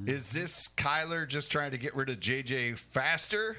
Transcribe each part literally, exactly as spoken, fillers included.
Is this Kyler just trying to get rid of J J faster,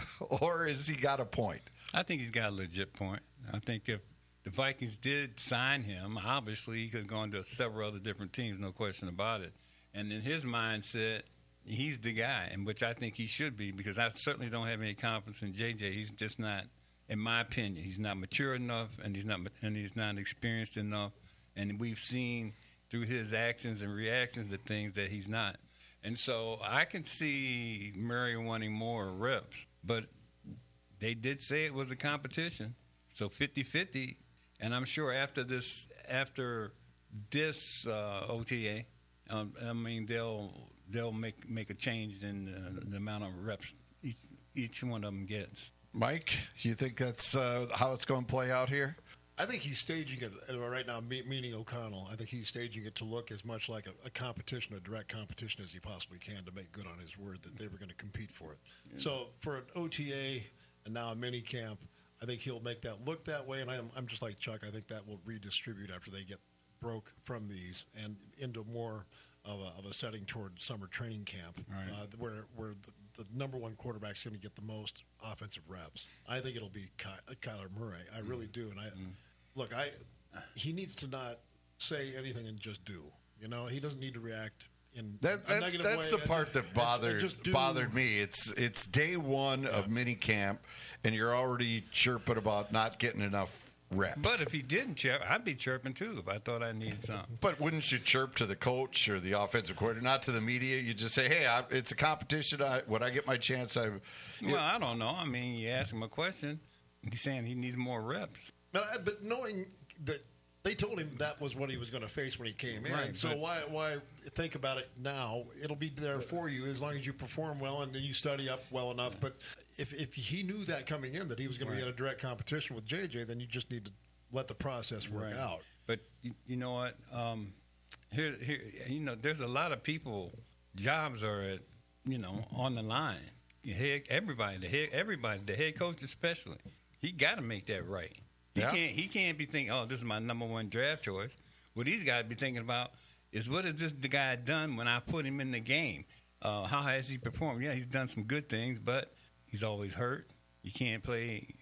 or has he got a point? I think he's got a legit point. I think if the Vikings did sign him, obviously he could have gone to several other different teams, no question about it. And in his mindset, he's the guy, and which I think he should be, because I certainly don't have any confidence in J J. He's just not, in my opinion, he's not mature enough, and he's not and he's not experienced enough. And we've seen through his actions and reactions to things that he's not. And so I can see Murray wanting more reps, but they did say it was a competition, so fifty-fifty. And I'm sure after this, after this uh, O T A, um, I mean they'll they'll make make a change in the, the amount of reps each each one of them gets. Mike, you think that's uh, how it's going to play out here? I think he's staging it uh, right now, me- meaning O'Connell. I think he's staging it to look as much like a, a competition, a direct competition, as he possibly can to make good on his word that they were going to compete for it. Yeah. So for an O T A and now a mini camp, I think he'll make that look that way. And I'm, I'm just like Chuck. I think that will redistribute after they get broke from these and into more of a, of a setting toward summer training camp, right. uh, where where the, the number one quarterback is going to get the most offensive reps. I think it'll be Ky- Kyler Murray. I really mm. do. And I. Mm. Look, I he needs to not say anything and just do. You know, he doesn't need to react in that, a that's, negative that's way. the part that bothered bothered me. It's it's day one yeah. of mini camp, and you're already chirping about not getting enough reps. But if he didn't chirp, I'd be chirping too if I thought I needed something. But wouldn't you chirp to the coach or the offensive coordinator, not to the media? You just say, "Hey, I, it's a competition. I, when I get my chance, I." Well, I don't know. I mean, you ask him a question. He's saying he needs more reps. But, but knowing that they told him that was what he was going to face when he came in, right, so why why think about it now? It'll be there for you as long as you perform well and then you study up well enough. But if if he knew that coming in that he was going right. to be in a direct competition with J J, then you just need to let the process work right. out. But you, you know what? Um, here here you know, there's a lot of people. Jobs are at, you know on the line. You head, everybody, the head, everybody, the head coach especially. He got to make that right. He yeah. can't. He can't be thinking, "Oh, this is my number one draft choice." What he's got to be thinking about is, "What has this the guy done when I put him in the game? Uh, how has he performed? Yeah, he's done some good things, but he's always hurt. He can't play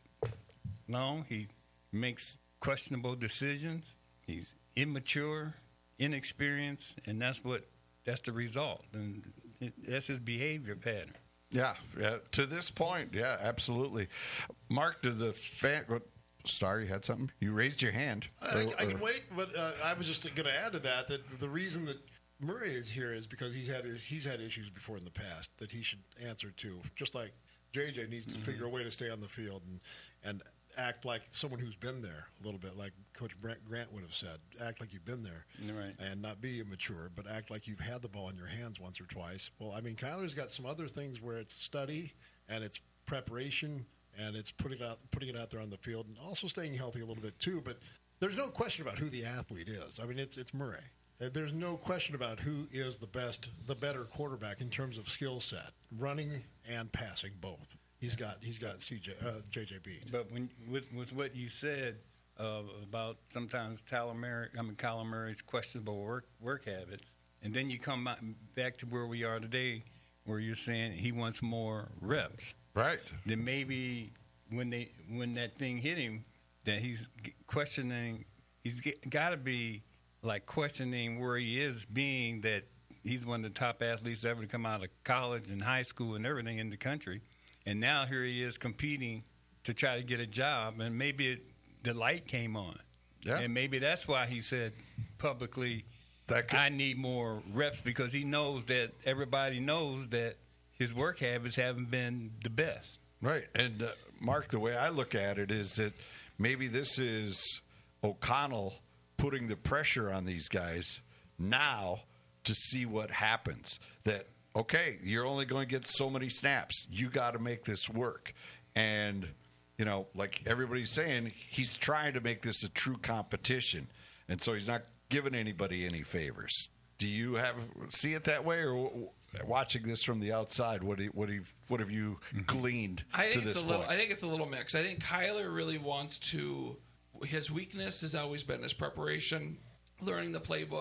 long. He makes questionable decisions. He's immature, inexperienced, and that's what that's the result. And it, that's his behavior pattern." Yeah, yeah. To this point, yeah, absolutely. Mark, to the fan. Star, you had something? You raised your hand. I, I can wait, but uh, I was just going to add to that that the reason that Murray is here is because he's had he's had issues before in the past that he should answer to. Just like J J needs to mm-hmm. figure a way to stay on the field and and act like someone who's been there a little bit, like Coach Brent Grant would have said. Act like you've been there, right. and not be immature, but act like you've had the ball in your hands once or twice. Well, I mean, Kyler's got some other things where it's study and it's preparation. And it's putting it out, putting it out there on the field, and also staying healthy a little bit too. But there's no question about who the athlete is. I mean, it's it's Murray. There's no question about who is the best, the better quarterback in terms of skill set, running and passing both. He's got he's got C J uh, J J beat. But when with with what you said uh, about sometimes Kyler Murray, I mean Kyler Murray's questionable work work habits, and then you come back to where we are today, where you're saying he wants more reps. Right. Then maybe when they when that thing hit him, that he's questioning. He's got to be like questioning where he is, being that he's one of the top athletes ever to come out of college and high school and everything in the country, and now here he is competing to try to get a job, and maybe it, the light came on, yeah, and maybe that's why he said publicly, that could- "I need more reps," because he knows that everybody knows that his work habits haven't been the best. Right. And, uh, Mark, the way I look at it is that maybe this is O'Connell putting the pressure on these guys now to see what happens. That, okay, you're only going to get so many snaps. You got to make this work. And, you know, like everybody's saying, he's trying to make this a true competition. And so he's not giving anybody any favors. Do you have see it that way, or watching this from the outside, what do you, what do you, what have you gleaned I think to it's this a little, point? I think it's a little mixed. I think Kyler really wants to. His weakness has always been his preparation, learning the playbook,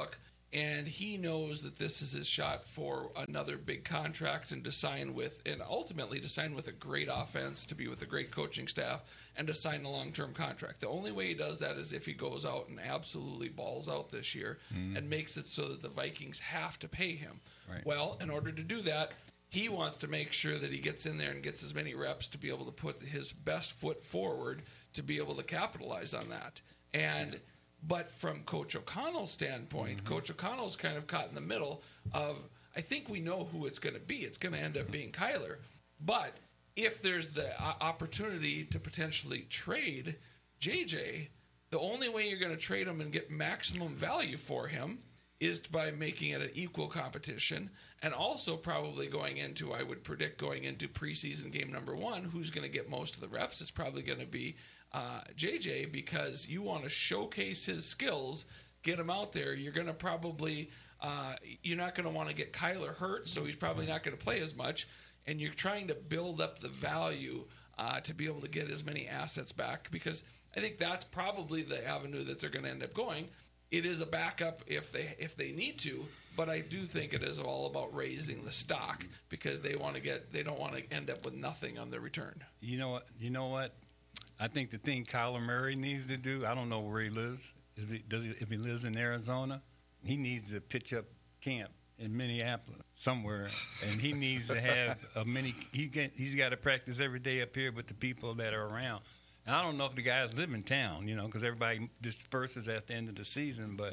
and he knows that this is his shot for another big contract and to sign with, and ultimately to sign with a great offense, to be with a great coaching staff, and to sign a long-term contract. The only way he does that is if he goes out and absolutely balls out this year mm-hmm. and makes it so that the Vikings have to pay him. Right. Well, in order to do that, he wants to make sure that he gets in there and gets as many reps to be able to put his best foot forward to be able to capitalize on that. And yeah. But from Coach O'Connell's standpoint, mm-hmm. Coach O'Connell's kind of caught in the middle of, I think we know who it's going to be. It's going to end up being Kyler. But if there's the opportunity to potentially trade J J, the only way you're going to trade him and get maximum value for him is by making it an equal competition, and also probably going into, I would predict, going into preseason game number one, who's going to get most of the reps. It's probably going to be uh, J J, because you want to showcase his skills, get him out there. You're going to probably, uh, you're not going to want to get Kyler hurt, so he's probably not going to play as much, and you're trying to build up the value uh, to be able to get as many assets back, because I think that's probably the avenue that they're going to end up going. It is a backup if they if they need to, but I do think it is all about raising the stock, because they want to get they don't want to end up with nothing on the return. You know what? You know what? I think the thing Kyler Murray needs to do. I don't know where he lives. If he, does he, if he lives in Arizona, he needs to pitch up camp in Minneapolis somewhere, and he needs to have a mini. He get, he's got to practice every day up here with the people that are around. And I don't know if the guys live in town, you know, because everybody disperses at the end of the season. But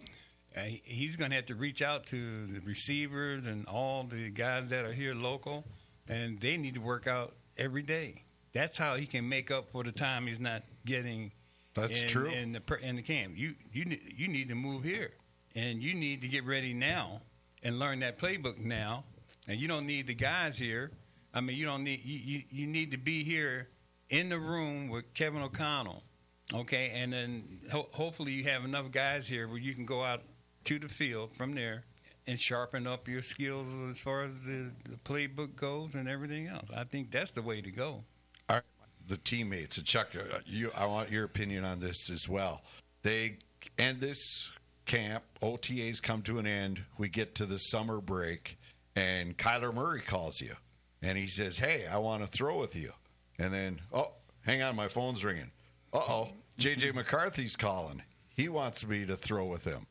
uh, he's going to have to reach out to the receivers and all the guys that are here local, and they need to work out every day. That's how he can make up for the time he's not getting. That's in, true. In the in the camp, you you you need to move here, and you need to get ready now and learn that playbook now. And you don't need the guys here. I mean, you don't need you you, you need to be here in the room with Kevin O'Connell, okay? And then ho- hopefully you have enough guys here where you can go out to the field from there and sharpen up your skills as far as the, the playbook goes and everything else. I think that's the way to go. All right. The teammates, and Chuck, uh, you, I want your opinion on this as well. They end this camp, O T As come to an end, we get to the summer break, and Kyler Murray calls you, and he says, hey, I want to throw with you. And then, oh, hang on, my phone's ringing. Uh-oh, J J McCarthy's calling. He wants me to throw with him.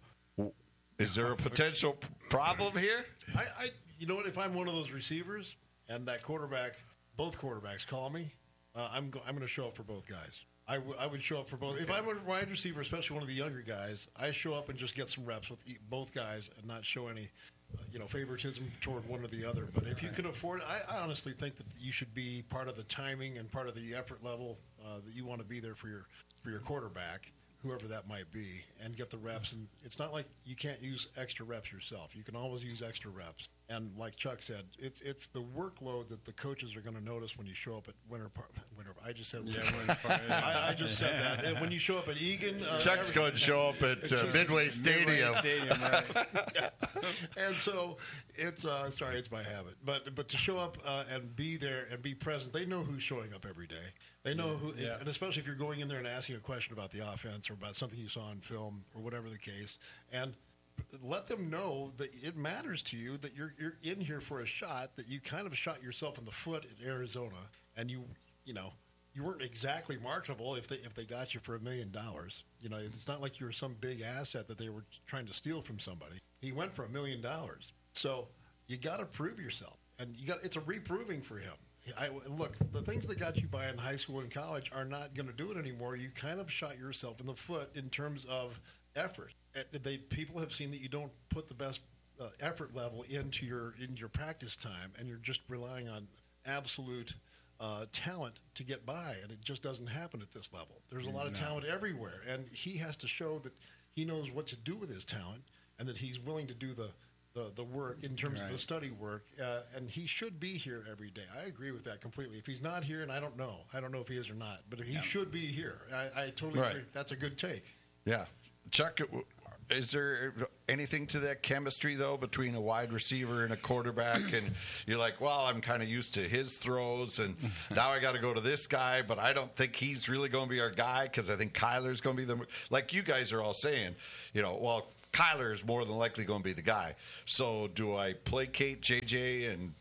Is there a potential problem here? I, I, you know what? If I'm one of those receivers and that quarterback, both quarterbacks call me, uh, I'm go, I'm going to show up for both guys. I, w- I would show up for both. Okay. If I'm a wide receiver, especially one of the younger guys, I show up and just get some reps with both guys and not show any Uh, you know, favoritism toward one or the other. But if you can afford it, I, I honestly think that you should be part of the timing and part of the effort level uh, that you want to be there for your for your quarterback, whoever that might be, and get the reps. And it's not like you can't use extra reps yourself. You can always use extra reps. And like Chuck said, it's it's the workload that the coaches are going to notice when you show up at Winter Park. Winter, I just said yeah, Winter Park. I, I just said that. And when you show up at Egan, uh, Chuck's going to show up at uh, Midway Stadium. Midway Stadium, right. Yeah. And so it's uh, sorry, it's my habit. But but to show up uh, and be there and be present, they know who's showing up every day. They know who, yeah. and especially if you're going in there and asking a question about the offense or about something you saw on film or whatever the case, and let them know that it matters to you, that you're you're in here for a shot, that you kind of shot yourself in the foot in Arizona, and you you know you weren't exactly marketable if they if they got you for a million dollars. You know, it's not like you were some big asset that they were trying to steal from somebody. He went for a million dollars, so you got to prove yourself, and you got it's a reproving for him. I, look, the things that got you by in high school and college are not going to do it anymore. You kind of shot yourself in the foot in terms of effort. They, people have seen that you don't put the best uh, effort level into your into your practice time, and you're just relying on absolute uh, talent to get by, and it just doesn't happen at this level. There's a lot of no. talent everywhere, and he has to show that he knows what to do with his talent, and that he's willing to do the the, the work in terms right. of the study work, uh, and he should be here every day. I agree with that completely. If he's not here, and I don't know, I don't know if he is or not, but he yeah. should be here. I, I totally right. agree. That's a good take. Yeah. Chuck, is there anything to that chemistry, though, between a wide receiver and a quarterback? And you're like, well, I'm kind of used to his throws, and now I got to go to this guy, but I don't think he's really going to be our guy because I think Kyler's going to be the – like you guys are all saying, you know, well, Kyler is more than likely going to be the guy. So do I placate J J and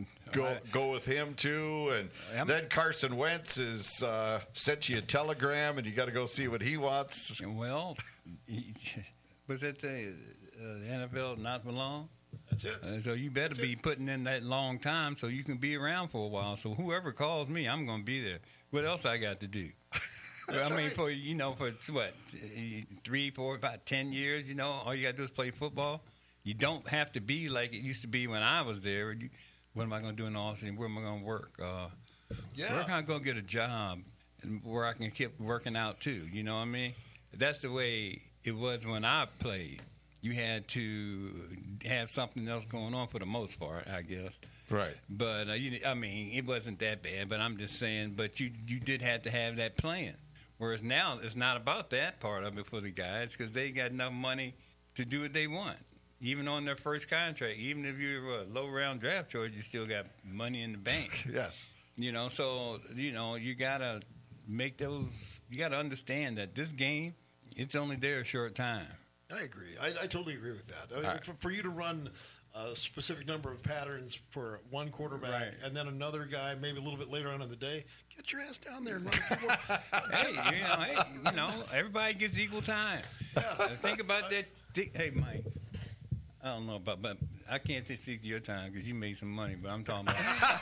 go go with him too? And I'm, then Carson Wentz is uh, sent you a telegram, and you got to go see what he wants. Well, he, was it the, uh, the N F L not for long? That's it. Uh, so you better That's be it. putting in that long time so you can be around for a while. So whoever calls me, I'm going to be there. What else I got to do? I mean, right. for, you know, for what, three, four, five, ten years, you know, all you got to do is play football. You don't have to be like it used to be when I was there. You, what am I going to do in the offseason? Where am I going to work? Uh, Yeah. Where can I go get a job and where I can keep working out too? You know what I mean? That's the way it was when I played. You had to have something else going on for the most part, I guess. Right. But uh, you, I mean, it wasn't that bad. But I'm just saying. But you, you did have to have that plan. Whereas now it's not about that part of it for the guys because they got enough money to do what they want. Even on their first contract, even if you're a low round draft choice, you still got money in the bank. Yes. You know, so you know you gotta make those. You gotta understand that this game, it's only there a short time. I agree. I, I totally agree with that. I mean, right. for, for you to run a specific number of patterns for one quarterback Right. and then another guy maybe a little bit later on in the day, get your ass down there and run a few more. Hey, you know, hey, you know, everybody gets equal time. Uh, think about that. Thi- hey, Mike. I don't know about, but I can't speak to your time because you made some money. But I'm talking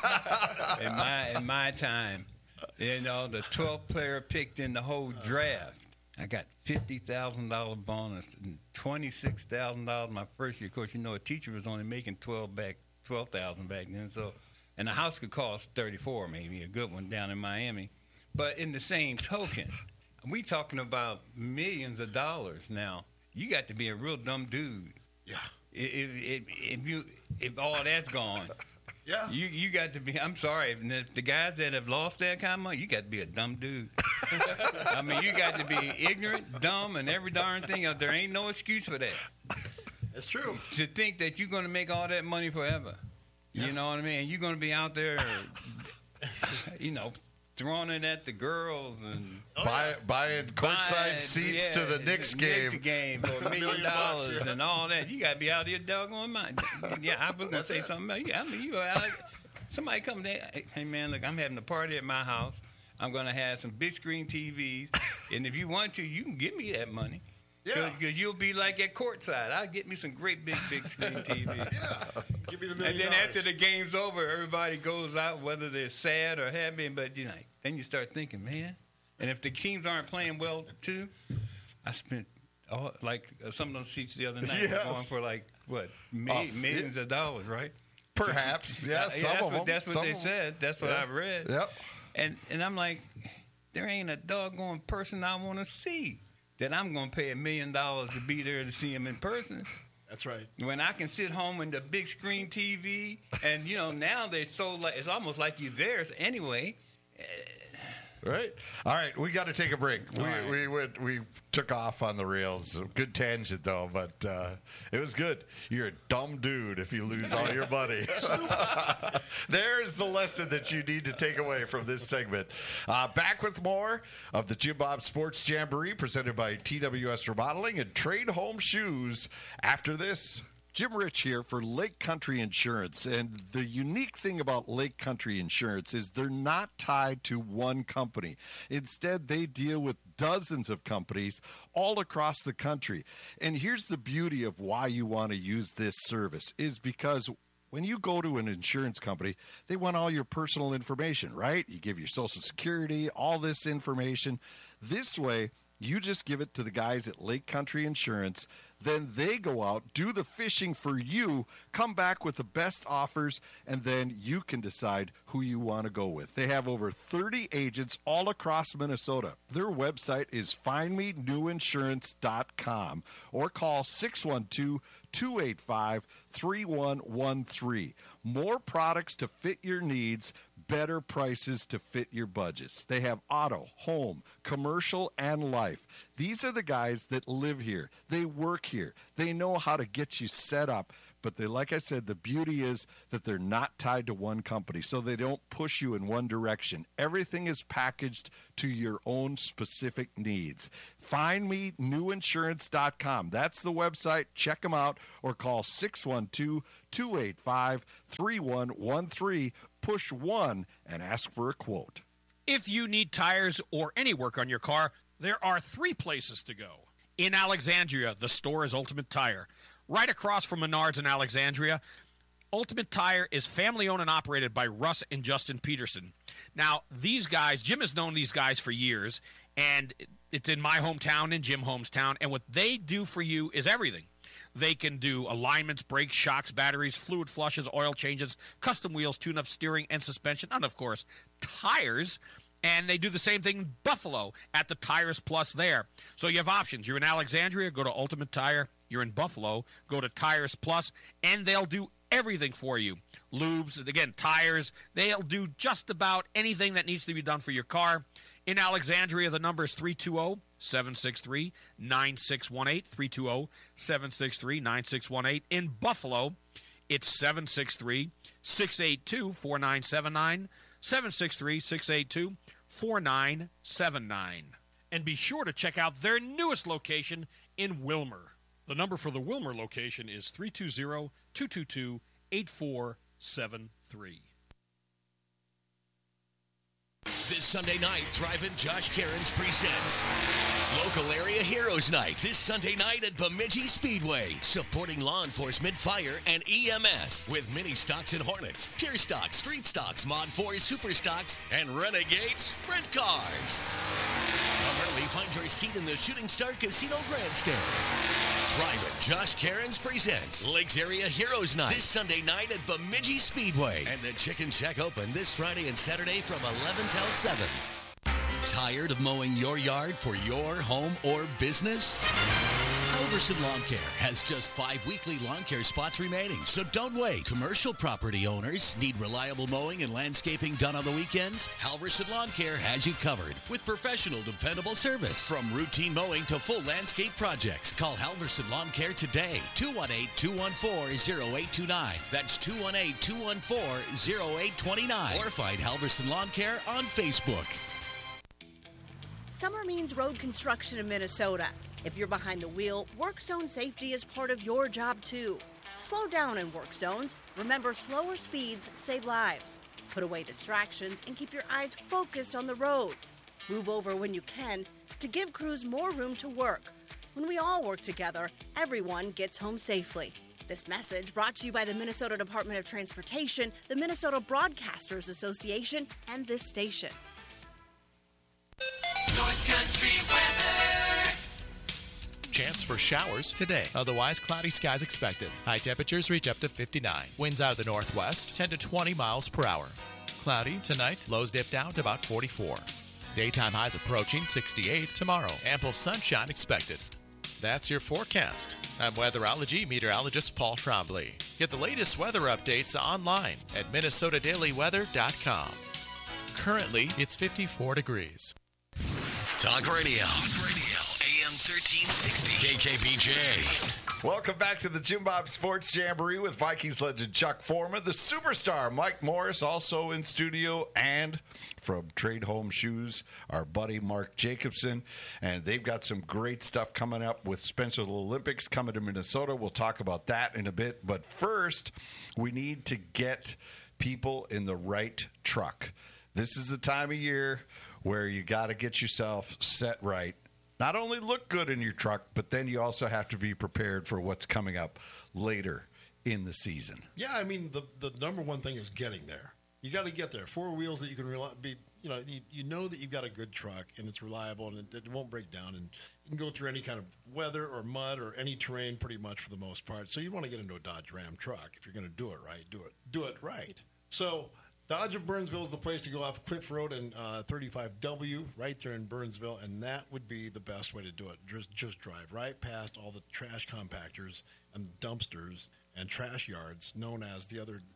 about in my in my time. You know, the twelfth player picked in the whole draft. I got fifty thousand dollar bonus and twenty six thousand dollars my first year. Of course, you know, a teacher was only making twelve back twelve thousand back then. So, and a house could cost thirty four, maybe a good one down in Miami. But in the same token, we talking about millions of dollars now. You got to be a real dumb dude. Yeah. If, if, if you if all that's gone, Yeah. you you got to be. I'm sorry, if the- the guys that have lost that kind of money, you got to be a dumb dude. I mean, you got to be ignorant, dumb, and every darn thing else. There ain't no excuse for that. It's true. To think that you're going to make all that money forever. You know what I mean? You're going to be out there, you know, throwing it at the girls and Buy, buying courtside buying, seats yeah, to the Knicks game. Knicks game for a million Million bucks, dollars yeah. and all that. You got to be out here doggone mine. Yeah, I was going to That's say it. something else. Yeah, I mean, you out somebody come there. Hey, man, look, I'm having a party at my house. I'm going to have some big screen T Vs. And if you want to, you can give me that money. Yeah. Because you'll be like at courtside. I'll get me some great big, big screen T Vs. Yeah. Give me the And million then dollars. after the game's over, everybody goes out, whether they're sad or happy. But you know, then you start thinking, man. And if the teams aren't playing well too, I spent all, like uh, some of those seats the other night Yes. were going for like what mi- Oh, millions of dollars, right? Perhaps. Yeah, Uh, some that's of what, them. That's what some they of them. said. That's what Yeah. I read. Yep. And and I'm like, there ain't a doggone person I want to see that I'm going to pay a million dollars to be there to see him in person. That's right. When I can sit home in the big screen T V, and you know now they're so like it's almost like you're there anyway. Right. All right. We got to take a break. We, right. we went. We took off on the rails. Good tangent though, but uh, it was good. You're a dumb dude if you lose all your money. There's the lesson that you need to take away from this segment. Uh, back with more of the Jim Bob Sports Jamboree presented by T W S Remodeling and Trade Home Shoes. After this. Jim Rich here for Lake Country Insurance. And the unique thing about Lake Country Insurance is they're not tied to one company. Instead, they deal with dozens of companies all across the country. And here's the beauty of why you want to use this service is because when you go to an insurance company, they want all your personal information, right? You give your Social Security, all this information. This way, you just give it to the guys at Lake Country Insurance. Then they go out, do the fishing for you, come back with the best offers, and then you can decide who you want to go with. They have over thirty agents all across Minnesota. Their website is find me new insurance dot com or call six one two, two eight five, three one one three. More products to fit your needs, better prices to fit your budgets. They have auto, home, commercial, and life. These are the guys that live here. They work here. They know how to get you set up, But they, like I said, the beauty is that they're not tied to one company, so they don't push you in one direction. Everything is packaged to your own specific needs. Find me new insurance dot com. That's the website. Check them out or call six one two, two eight five, three one one three. Push one and ask for a quote. If you need tires or any work on your car, there are three places to go. In Alexandria, the store is Ultimate Tire. Right across from Menards in Alexandria, Ultimate Tire is family-owned and operated by Russ and Justin Peterson. Now, these guys, Jim has known these guys for years, and it's in my hometown, in Jim Holmes' town, and what they do for you is everything. They can do alignments, brakes, shocks, batteries, fluid flushes, oil changes, custom wheels, tune-up steering and suspension, and, of course, tires. And they do the same thing in Buffalo at the Tires Plus there. So you have options. You're in Alexandria, go to Ultimate Tire. You're in Buffalo, go to Tires Plus, and they'll do everything for you. Lubes, again, tires. They'll do just about anything that needs to be done for your car. In Alexandria, the number is three two zero, seven six three, nine six one eight, three two zero, seven six three, nine six one eight. In Buffalo, it's seven six three, six eight two, four nine seven nine, seven six three, six eight two, four nine seven nine. And be sure to check out their newest location in Wilmer. The number for the Wilmer location is three two zero, two two two, eight four seven three. This Sunday night, Thriving Josh Cairns presents Local Area Heroes Night this Sunday night at Bemidji Speedway, supporting law enforcement, fire, and E M S with mini stocks and Hornets, pure stocks, street stocks, Mod four super stocks, and Renegade sprint cars. Come early, find your seat in the Shooting Star Casino grandstands. Thriving Josh Cairns presents Lakes Area Heroes Night this Sunday night at Bemidji Speedway, and the Chicken Shack open this Friday and Saturday from eleven till seven. Tired of mowing your yard for your home or business? Halverson Lawn Care has just five weekly lawn care spots remaining, so don't wait. Commercial property owners need reliable mowing and landscaping done on the weekends? Halverson Lawn Care has you covered with professional, dependable service. From routine mowing to full landscape projects, call Halverson Lawn Care today. two one eight, two one four, zero eight two nine. That's two one eight, two one four, zero eight two nine. Or find Halverson Lawn Care on Facebook. Summer means road construction in Minnesota. If you're behind the wheel, work zone safety is part of your job too. Slow down in work zones. Remember, slower speeds save lives. Put away distractions and keep your eyes focused on the road. Move over when you can to give crews more room to work. When we all work together, everyone gets home safely. This message brought to you by the Minnesota Department of Transportation, the Minnesota Broadcasters Association, and this station. North Country weather. Chance for showers today. Otherwise, cloudy skies expected. High temperatures reach up to fifty-nine. Winds out of the northwest, ten to twenty miles per hour. Cloudy tonight. Lows dip down to about forty-four. Daytime highs approaching sixty-eight tomorrow. Ample sunshine expected. That's your forecast. I'm weatherology meteorologist Paul Trombley. Get the latest weather updates online at minnesota daily weather dot com. Currently, it's fifty-four degrees. Talk Radio. Talk Radio. A M thirteen sixty. K K B J. Welcome back to the Jim Bob Sports Jamboree with Vikings legend Chuck Foreman, the superstar Mike Morris, also in studio, and from Trade Home Shoes, our buddy Mark Jacobson. And they've got some great stuff coming up with Spencer Olympics coming to Minnesota. We'll talk about that in a bit. But first, we need to get people in the right truck. This is the time of year where you got to get yourself set right. Not only look good in your truck, but then you also have to be prepared for what's coming up later in the season. Yeah, I mean, the the number one thing is getting there. You got to get there. Four wheels that you can rely, be, you know, you, you know that you've got a good truck and it's reliable and it, it won't break down, and you can go through any kind of weather or mud or any terrain pretty much for the most part. So you want to get into a Dodge Ram truck if you're going to do it right. Do it, do it right. So Dodge of Burnsville is the place to go off Cliff Road and uh, thirty-five W, right there in Burnsville, and that would be the best way to do it. Just, just drive right past all the trash compactors and dumpsters and trash yards, known as the other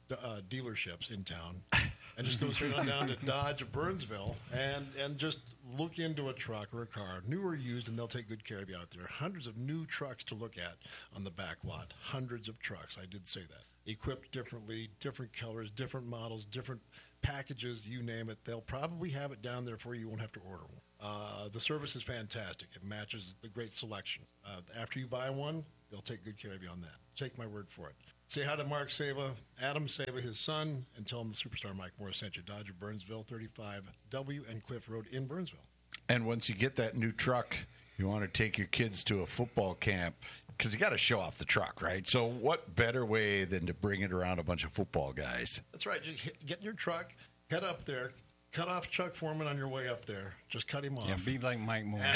uh, dealerships in town, and just go straight on down to Dodge of Burnsville and, and just look into a truck or a car, new or used, and they'll take good care of you out there. Hundreds of new trucks to look at on the back lot. Hundreds of trucks. I did say that. Equipped differently, different colors, different models, different packages, you name it. They'll probably have it down there for you. You won't have to order one. Uh, the service is fantastic. It matches the great selection. Uh, after you buy one, they'll take good care of you on that. Take my word for it. Say hi to Mark Sava, Adam Sava, his son, and tell him the superstar Mike Morris sent you. Dodge of Burnsville, thirty-five W and Cliff Road in Burnsville. And once you get that new truck, you want to take your kids to a football camp because you got to show off the truck, right? So what better way than to bring it around a bunch of football guys? That's right. Just hit- get in your truck, head up there, cut off Chuck Foreman on your way up there. Just cut him off. Yeah, be like Mike Moore.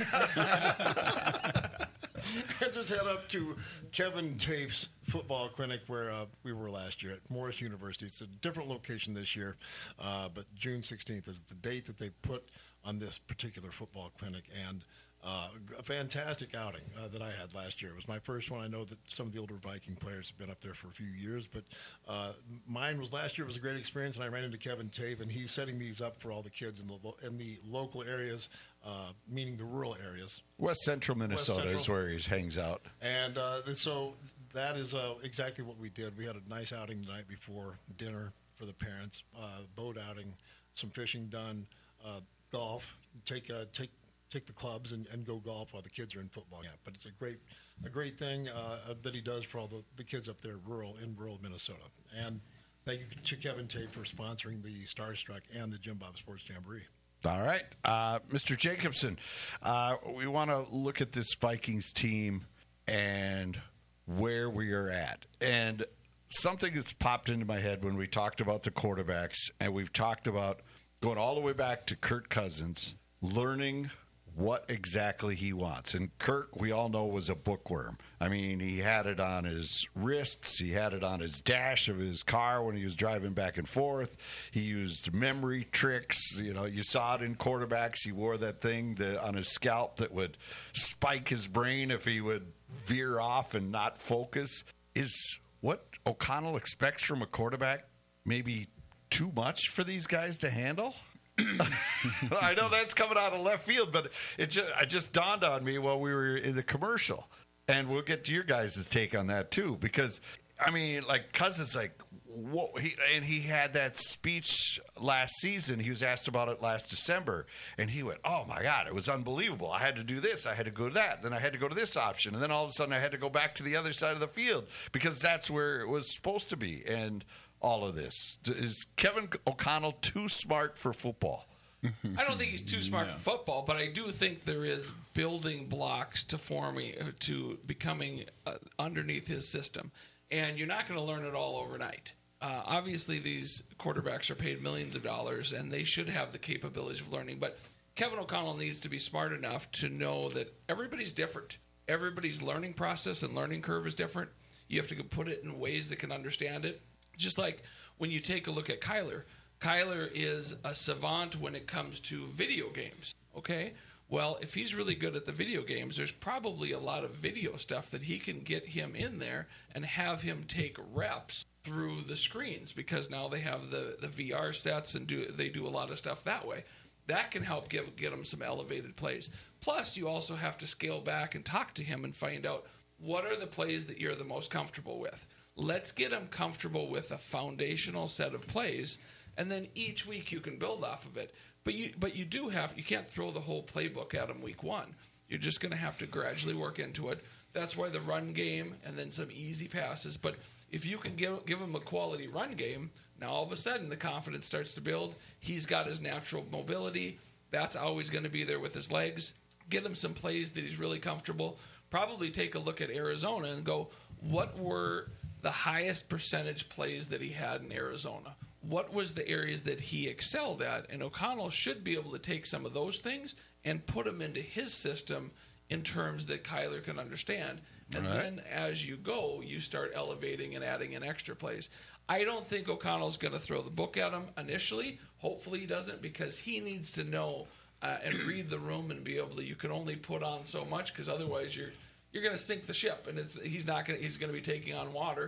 And just head up to Kevin Tape's football clinic where uh, we were last year at Morris University. It's a different location this year, uh, but June sixteenth is the date that they put on this particular football clinic. And uh, a fantastic outing uh, that I had last year. It was my first one. I know that some of the older Viking players have been up there for a few years, but uh, mine was last year. It was a great experience, and I ran into Kevin Tape, and he's setting these up for all the kids in the lo- in the local areas, uh, meaning the rural areas. West Central Minnesota Central. is where he hangs out. And uh, so that is uh, exactly what we did. We had a nice outing the night before, dinner for the parents, uh, boat outing, some fishing done, uh, golf, take uh, take take the clubs and, and go golf while the kids are in football camp. But it's a great a great thing uh, that he does for all the, the kids up there rural in rural Minnesota. And thank you to Kevin Tate for sponsoring the Starstruck and the Jim Bob Sports Jamboree. All right. Uh, Mister Jacobson, uh, we want to look at this Vikings team and where we are at. And something that's popped into my head when we talked about the quarterbacks, and we've talked about going all the way back to Kirk Cousins, learning what exactly he wants. And Kirk, we all know, was a bookworm. I mean, he had it on his wrists. He had it on his dash of his car when he was driving back and forth. He used memory tricks. You know, you saw it in quarterbacks. He wore that thing that, on his scalp that would spike his brain if he would veer off and not focus. Is what O'Connell expects from a quarterback maybe too much for these guys to handle? I know that's coming out of left field, but it just, it just dawned on me while we were in the commercial. And we'll get to your guys' take on that, too. Because, I mean, like, Cousins, like, whoa, he, and he had that speech last season. He was asked about it last December. And he went, oh, my God, it was unbelievable. I had to do this. I had to go to that. Then I had to go to this option. And then all of a sudden I had to go back to the other side of the field because that's where it was supposed to be. And all of this. Is Kevin O'Connell too smart for football? I don't think he's too smart No. for football, but I do think there is building blocks to forming to becoming uh, underneath his system, and you're not going to learn it all overnight. Uh, obviously, these quarterbacks are paid millions of dollars, and they should have the capabilities of learning. But Kevin O'Connell needs to be smart enough to know that everybody's different. Everybody's learning process and learning curve is different. You have to put it in ways that can understand it. Just like when you take a look at Kyler. Kyler is a savant when it comes to video games, okay? Well, if he's really good at the video games, there's probably a lot of video stuff that he can get him in there and have him take reps through the screens because now they have the, the V R sets and do they do a lot of stuff that way. That can help give, get him some elevated plays. Plus, you also have to scale back and talk to him and find out what are the plays that you're the most comfortable with. Let's get him comfortable with a foundational set of plays, and then each week you can build off of it. But you but you do have, you can't throw the whole playbook at him week one. You're just going to have to gradually work into it. That's why the run game and then some easy passes. But if you can give, give him a quality run game, now all of a sudden the confidence starts to build. He's got his natural mobility. That's always going to be there with his legs. Get him some plays that he's really comfortable. Probably take a look at Arizona and go, what were the highest percentage plays that he had in Arizona? What was the areas that he excelled at? And O'Connell should be able to take some of those things and put them into his system in terms that Kyler can understand. And All right. then as you go, you start elevating and adding in extra plays. I don't think O'Connell's going to throw the book at him initially. Hopefully he doesn't, because he needs to know uh, and read the room and be able to. You can only put on so much because otherwise you're you're going to sink the ship, and it's he's not going. He's going to be taking on water.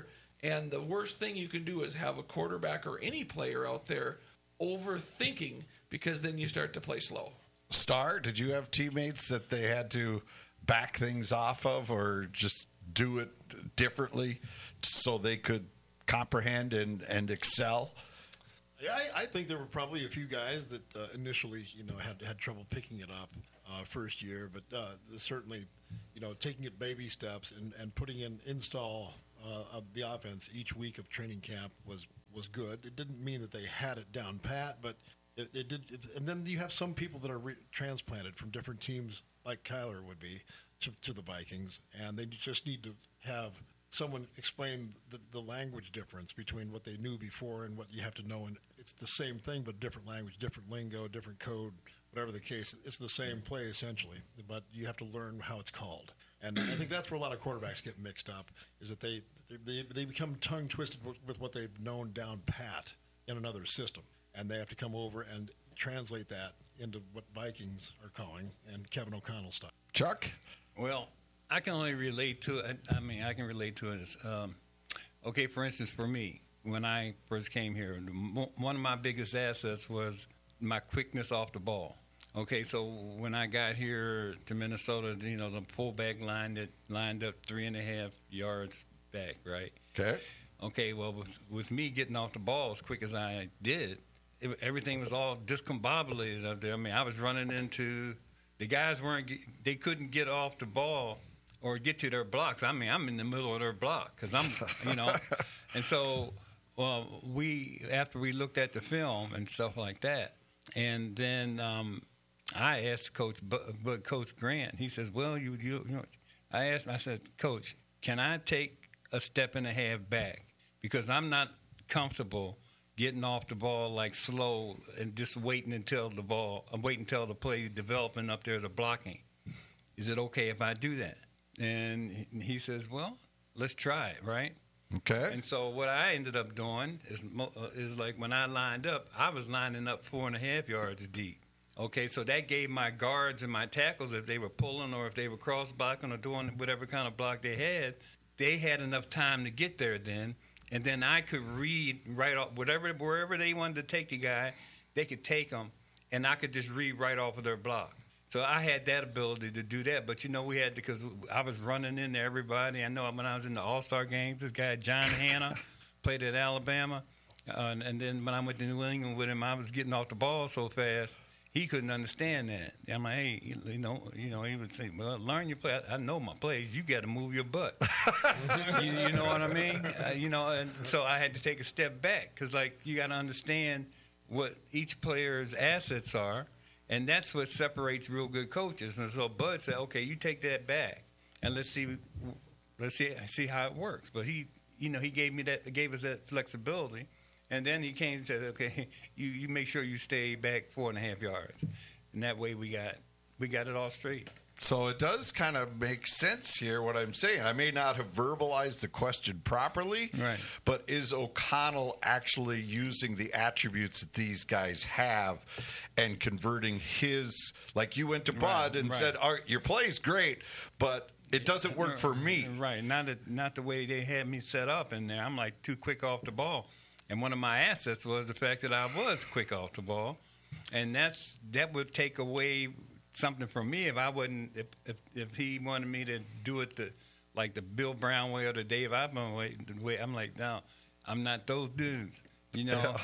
And the worst thing you can do is have a quarterback or any player out there overthinking, because then you start to play slow. Star, did you have teammates that they had to back things off of or just do it differently so they could comprehend and, and excel? Yeah, I, I think there were probably a few guys that uh, initially, you know, had had trouble picking it up uh, first year, but uh, certainly, you know, taking it baby steps and, and putting in install uh, of the offense each week of training camp was was good. It didn't mean that they had it down pat, but it, it did. It, and then you have some people that are re- transplanted from different teams, like Kyler would be, to, to the Vikings, and they just need to have someone explain the, the language difference between what they knew before and what you have to know. And it's the same thing, but different language, different lingo, different code, whatever the case. It's the same play essentially, but you have to learn how it's called. And I think that's where a lot of quarterbacks get mixed up, is that they they, they become tongue twisted with, with what they've known down pat in another system, and they have to come over and translate that into what Vikings are calling and Kevin O'Connell style. Chuck? Well, I can only relate to it. I mean, I can relate to it as, um, okay, for instance, for me, when I first came here, one of my biggest assets was my quickness off the ball. Okay, so when I got here to Minnesota, you know, the fullback line that lined up three and a half yards back, right? Okay. Okay, well, with, with me getting off the ball as quick as I did, it, everything was all discombobulated up there. I mean, I was running into the guys weren't they couldn't get off the ball or get to their blocks. I mean, I'm in the middle of their block because I'm, you know, and so well, we after we looked at the film and stuff like that, and then um, I asked Coach, but, but Coach Grant, he says, well, you, you, you know, I asked him, I said, Coach, can I take a step and a half back because I'm not comfortable getting off the ball like slow and just waiting until the ball, I'm waiting until the play is developing up there to blocking. Is it okay if I do that? And he says, well, let's try it, right? Okay. And so what I ended up doing is uh, is like when I lined up, I was lining up four and a half yards deep. Okay, so that gave my guards and my tackles, if they were pulling or if they were cross blocking or doing whatever kind of block they had, they had enough time to get there then. And then I could read right off, whatever, wherever they wanted to take the guy, they could take him, and I could just read right off of their block. So I had that ability to do that. But, you know, we had to, because I was running into everybody. I know when I was in the All-Star games, this guy, John Hanna, played at Alabama. Uh, and, and then when I went to New England with him, I was getting off the ball so fast, he couldn't understand that. I'm like, hey, you, you know, you know, he would say, well, learn your play. I, I know my plays. You got to move your butt. you, you know what I mean? Uh, you know, and so I had to take a step back because, like, you got to understand what each player's assets are, and that's what separates real good coaches. And so Bud said, okay, you take that back, and let's see, let's see, see how it works. But he, you know, he gave me that, gave us that flexibility. And then he came and said, okay, you, you make sure you stay back four and a half yards. And that way we got we got it all straight. So it does kind of make sense here what I'm saying. I may not have verbalized the question properly, right. But is O'Connell actually using the attributes that these guys have and converting his, like you went to Bud right, and right. said, All right, your play's great, but it doesn't work for me. Right, not, a, not the way they had me set up in there. I'm like too quick off the ball. And one of my assets was the fact that I was quick off the ball, and that's that would take away something from me if I wouldn't if if, if he wanted me to do it the like the Bill Brown way or the Dave Ivan way. The way I'm like, no, I'm not those dudes. You know,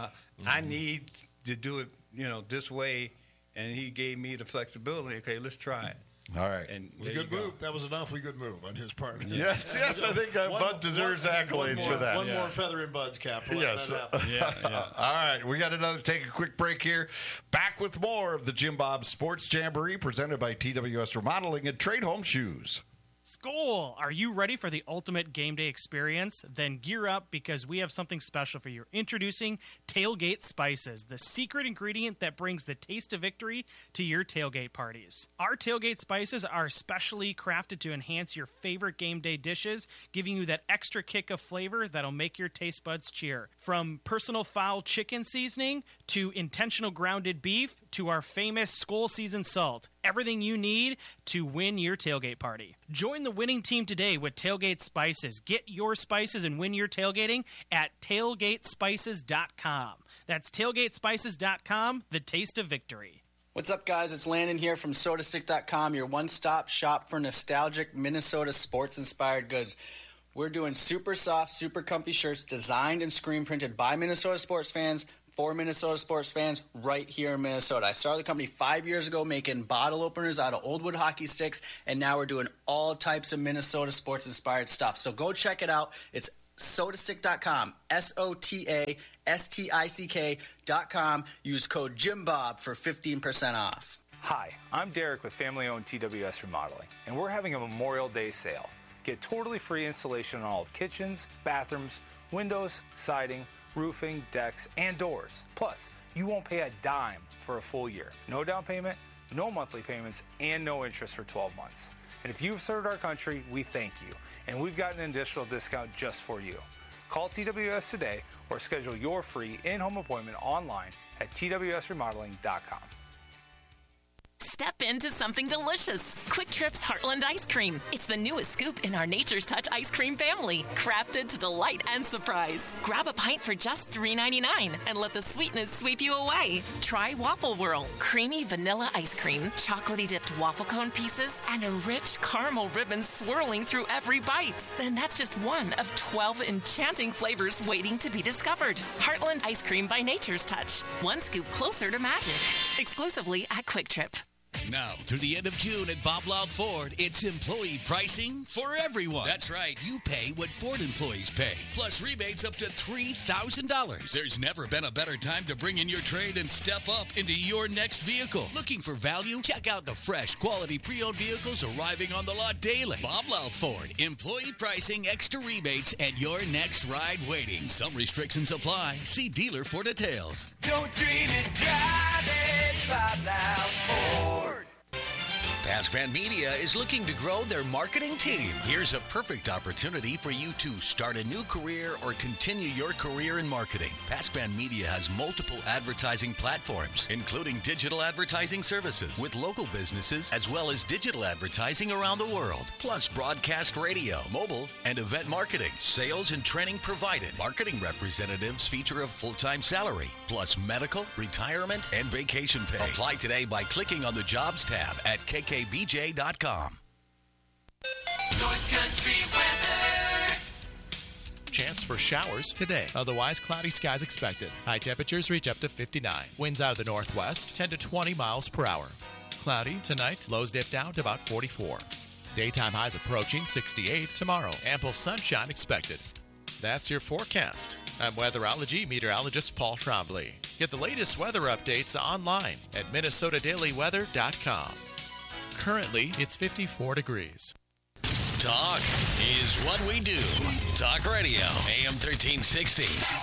I need to do it, you know, this way. And he gave me the flexibility. Okay, let's try it. All right. And Well, good move. That was an awfully good move on his part. Yes, yes, I think uh, One- Bud deserves one- accolades one more, for that. One Yeah. more feather in Bud's cap. We'll let Yes. that happen. Yeah, yeah. All right, we got another. Take a quick break here. Back with more of the Jim Bob Sports Jamboree presented by T W S Remodeling and Trade Home Shoes. School! Are you ready for the ultimate game day experience? Then gear up because we have something special for you. Introducing Tailgate Spices, the secret ingredient that brings the taste of victory to your tailgate parties. Our Tailgate Spices are specially crafted to enhance your favorite game day dishes, giving you that extra kick of flavor that'll make your taste buds cheer. From personal foul chicken seasoning to intentional grounded beef to our famous Skull Season salt. Everything you need to win your tailgate party. Join the winning team today with Tailgate Spices. Get your spices and win your tailgating at tailgate spices dot com. That's tailgate spices dot com, the taste of victory. What's up, guys? It's Landon here from soda stick dot com, your one-stop shop for nostalgic Minnesota sports-inspired goods. We're doing super soft, super comfy shirts designed and screen printed by Minnesota sports fans for Minnesota sports fans right here in Minnesota. I started the company five years ago making bottle openers out of old wood hockey sticks, and now we're doing all types of Minnesota sports-inspired stuff. So go check it out. It's soda stick dot com, S O T A S T I C K dot com. Use code JimBob for fifteen percent off. Hi, I'm Derek with family-owned T W S Remodeling, and we're having a Memorial Day sale. Get totally free installation on all of kitchens, bathrooms, windows, siding, roofing, decks, and doors. Plus, you won't pay a dime for a full year. No down payment, no monthly payments, and no interest for twelve months. And if you've served our country, we thank you. And we've got an additional discount just for you. Call T W S today or schedule your free in-home appointment online at T W S remodeling dot com. Step into something delicious. Quick Trip's Heartland Ice Cream. It's the newest scoop in our Nature's Touch ice cream family, crafted to delight and surprise. Grab a pint for just three ninety-nine and let the sweetness sweep you away. Try Waffle Whirl. Creamy vanilla ice cream, chocolatey dipped waffle cone pieces, and a rich caramel ribbon swirling through every bite. Then that's just one of twelve enchanting flavors waiting to be discovered. Heartland Ice Cream by Nature's Touch. One scoop closer to magic. Exclusively at Quick Trip. Now, through the end of June at Bob Loud Ford, it's employee pricing for everyone. That's right. You pay what Ford employees pay, plus rebates up to three thousand dollars. There's never been a better time to bring in your trade and step up into your next vehicle. Looking for value? Check out the fresh, quality pre-owned vehicles arriving on the lot daily. Bob Loud Ford. Employee pricing, extra rebates, and your next ride waiting. Some restrictions apply. See dealer for details. Don't dream it, drive it, Bob Loud Ford. Pascran Media is looking to grow their marketing team. Here's a perfect opportunity for you to start a new career or continue your career in marketing. Pascran Media has multiple advertising platforms, including digital advertising services with local businesses, as well as digital advertising around the world, plus broadcast radio, mobile, and event marketing. Sales and training provided. Marketing representatives feature a full-time salary, plus medical, retirement, and vacation pay. Apply today by clicking on the Jobs tab at K K B J dot com. North Country weather. Chance for showers today. Otherwise, cloudy skies expected. High temperatures reach up to fifty-nine. Winds out of the northwest, ten to twenty miles per hour. Cloudy tonight. Lows dip down to about forty-four. Daytime highs approaching sixty-eight tomorrow. Ample sunshine expected. That's your forecast. I'm weatherology meteorologist Paul Trombley. Get the latest weather updates online at minnesota daily weather dot com. Currently, it's fifty-four degrees. Talk is what we do. Talk Radio, A M thirteen sixty,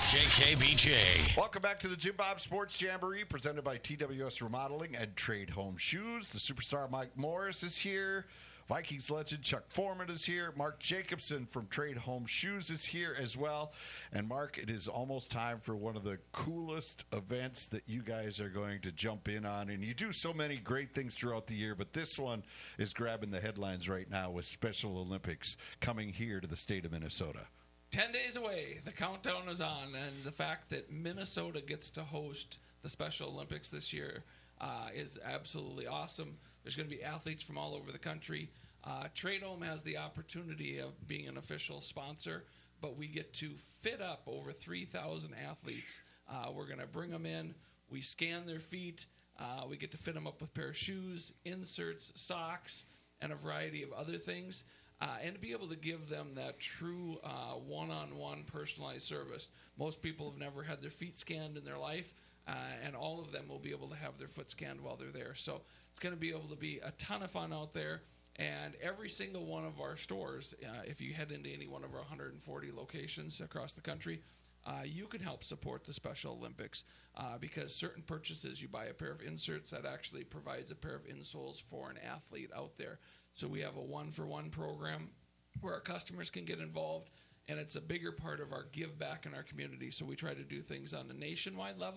K K B J. Welcome back to the Jim Bob Sports Jamboree, presented by T W S Remodeling and Trade Home Shoes. The superstar Mike Morris is here. Vikings legend Chuck Foreman is here. Mark Jacobson from Trade Home Shoes is here as well. And Mark, it is almost time for one of the coolest events that you guys are going to jump in on. And you do so many great things throughout the year, but this one is grabbing the headlines right now with Special Olympics coming here to the state of Minnesota. Ten days away, the countdown is on, and the fact that Minnesota gets to host the Special Olympics this year uh, is absolutely awesome. There's going to be athletes from all over the country. Uh, Trade Home has the opportunity of being an official sponsor, but we get to fit up over three thousand athletes. Uh, we're going to bring them in. We scan their feet. Uh, we get to fit them up with a pair of shoes, inserts, socks, and a variety of other things, uh, and to be able to give them that true uh, one-on-one personalized service. Most people have never had their feet scanned in their life, uh, and all of them will be able to have their foot scanned while they're there. So it's going to be able to be a ton of fun out there. And every single one of our stores, uh, if you head into any one of our one hundred forty locations across the country, uh, you can help support the Special Olympics uh, because certain purchases, you buy a pair of inserts that actually provides a pair of insoles for an athlete out there. So we have a one-for-one program where our customers can get involved, and it's a bigger part of our give back in our community. So we try to do things on a nationwide level,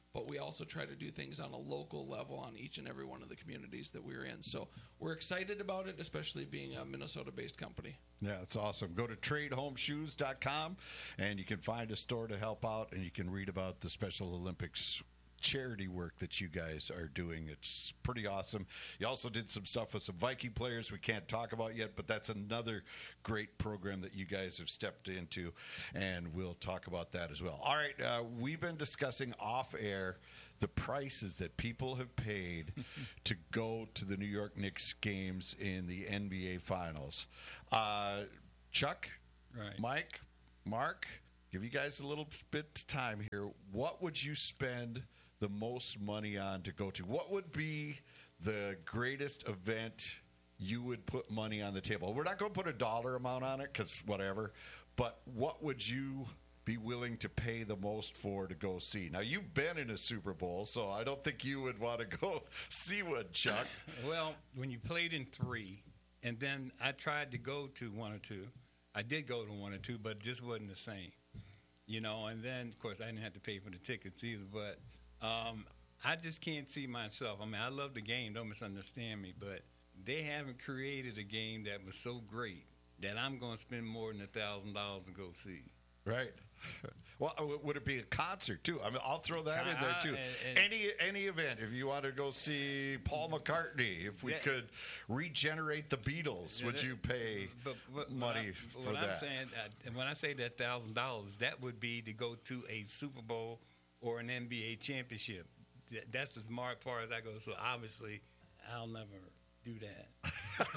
but we also try to do things on a local level on each and every one of the communities that we're in. So we're excited about it, especially being a Minnesota-based company. Yeah, it's awesome. Go to trade home shoes dot com, and you can find a store to help out, and you can read about the Special Olympics charity work that you guys are doing. It's pretty awesome. You also did some stuff with some Viking players we can't talk about yet, but that's another great program that you guys have stepped into, and we'll talk about that as well. All right, uh, we've been discussing off air the prices that people have paid to go to the New York Knicks games in the N B A Finals. Uh, Chuck, right. Mike, Mark, give you guys a little bit of time here. What would you spend the most money on to go to? What would be the greatest event you would put money on the table? We're not going to put a dollar amount on it because whatever, but what would you be willing to pay the most for to go see? Now, you've been in a Super Bowl, so I don't think you would want to go see one, Chuck. Well, when you played in three, and then I tried to go to one or two. I did go to one or two, but it just wasn't the same. You know, and then, of course, I didn't have to pay for the tickets either, but um, I just can't see myself. I mean, I love the game, don't misunderstand me, but they haven't created a game that was so great that I'm going to spend more than one thousand dollars to go see. Right. Well, would it be a concert, too? I mean, I'll throw that in there, too. Uh, and, and any any event, if you want to go see Paul McCartney, if we Yeah. could regenerate the Beatles, Yeah, would that- you pay but, but money what I, for what that? I'm saying, uh, when I say that one thousand dollars, that would be to go to a Super Bowl or an N B A championship. Th- That's as far far as I go. So, obviously, I'll never do that.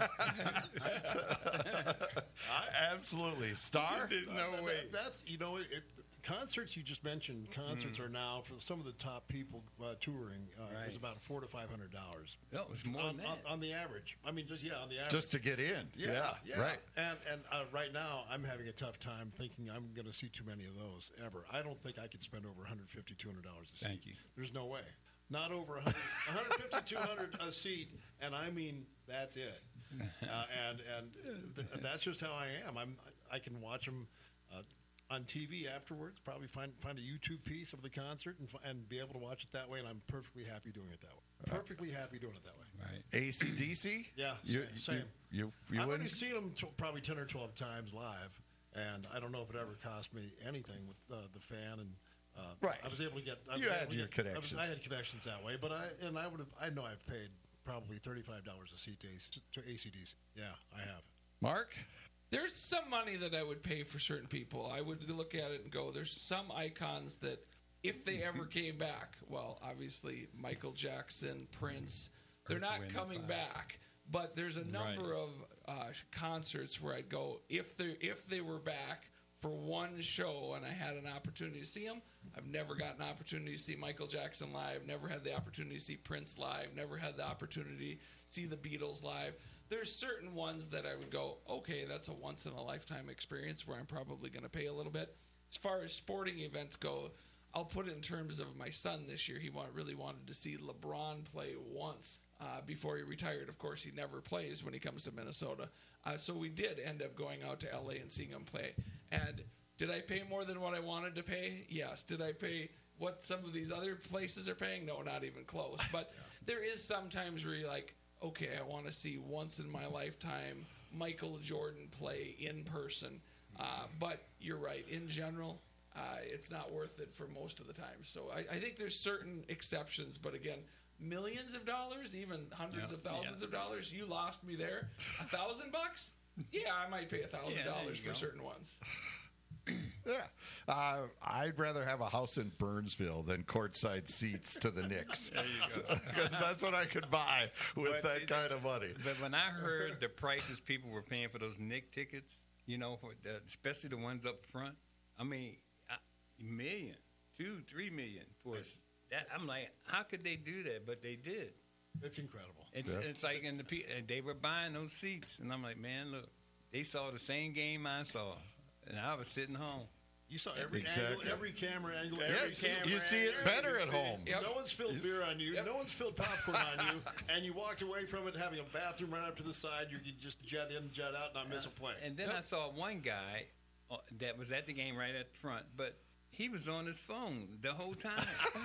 I, absolutely. Star? There's no That- way. that- that's you know it, it, concerts you just mentioned. Concerts Mm. are now for some of the top people uh, touring uh, is Right. about four to five hundred dollars. No, it's more on, than on, that. on the average. I mean, just yeah, on the average. Just to get in. Yeah, right. And and uh, right now, I'm having a tough time thinking I'm going to see too many of those ever. I don't think I could spend over one hundred fifty dollars, two hundred dollars a seat. Thank you. There's no way. Not over one hundred, one fifty, two hundred a seat, and I mean that's it. Uh, and and th- that's just how I am. I'm I can watch them uh, on T V afterwards. Probably find find a YouTube piece of the concert and f- and be able to watch it that way. And I'm perfectly happy doing it that way. Perfectly happy doing it that way. Right. A C D C? Yeah, You, same. You, you, you I've already wouldn't? seen them t- probably ten or twelve times live, and I don't know if it ever cost me anything with uh, the fan and. Uh, Right. I was able to get. I You was had able to your get- I was- connections. I, had connections that way, but I and I would have. I know I've paid probably thirty-five dollars a seat to, A C- to A C D C. Yeah, I have. Mark? There's some money that I would pay for certain people. I would look at it and go, there's some icons that if they ever came back, well, obviously Michael Jackson, Prince, they're Earth, not Wind and coming Fire. back. But there's a number Right. of uh, concerts where I'd go if they if they were back for one show and I had an opportunity to see them. I've never got an opportunity to see Michael Jackson live. Never had the opportunity to see Prince live. Never had the opportunity to see the Beatles live. There's certain ones that I would go, okay, that's a once in a lifetime experience where I'm probably going to pay a little bit. As far as sporting events go, I'll put it in terms of my son this year. He want, really wanted to see LeBron play once uh, before he retired. Of course, he never plays when he comes to Minnesota. Uh, so we did end up going out to L A and seeing him play. And did I pay more than what I wanted to pay? Yes. Did I pay what some of these other places are paying? No, not even close. But there is sometimes where you're like, okay, I want to see once in my lifetime Michael Jordan play in person. Uh, but you're right. In general, uh, it's not worth it for most of the time. So I, I think there's certain exceptions. But again, millions of dollars, even hundreds Yeah. of thousands Yeah. of dollars, you lost me there. A thousand bucks? Yeah, I might pay a thousand Yeah, there dollars you for go. certain ones. Yeah. Uh, I'd rather have a house in Burnsville than courtside seats to the Knicks. There you go. Because that's what I could buy with But that it- kind of money. But when I heard the prices people were paying for those Nick tickets, you know, for the, especially the ones up front, I mean, a million, two, three million for us. That I'm like, how could they do that? But they did. It's incredible. It's, Yeah. it's like in the pe- and they were buying those seats, and I'm like, man, look, they saw the same game I saw, and I was sitting home. You saw every Exactly. angle, every camera angle. Yes, every camera you see it angle, better you at see it. home. Yep. No one's spilled Yes. beer on you. Yep. No one's spilled popcorn on you. And you walked away from it having a bathroom right up to the side. You could just jet in, jet out, and not miss a play. And then I saw one guy uh, that was at the game right at the front, but he was on his phone the whole time.